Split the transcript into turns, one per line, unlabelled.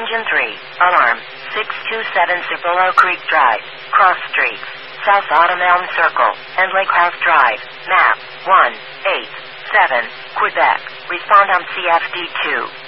Engine 3, alarm, 627 Cibolo Creek Drive, Cross Streets, South Autumn Elm Circle, and Lake House Drive, map 187, Quebec. Respond on CFD2.